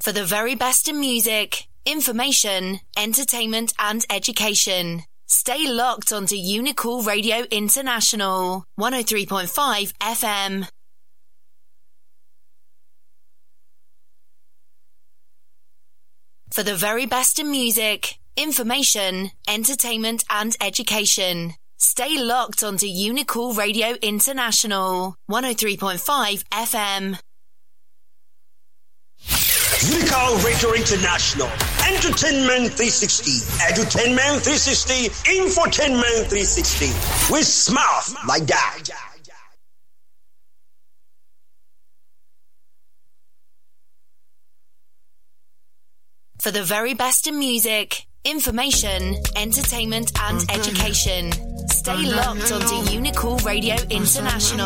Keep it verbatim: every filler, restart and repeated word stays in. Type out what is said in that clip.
For the very best in music, information, entertainment and education. Stay locked onto Unicool Radio International, one oh three point five F M. For the very best in music, information, entertainment and education. Stay locked onto Unicool Radio International, one oh three point five F M. Unicool Radio International, Entertainment three sixty, Edutainment three sixty, Infotainment three sixty. We're smart like that. For the very best in music, information, entertainment and education. Stay locked onto Unicool Radio International.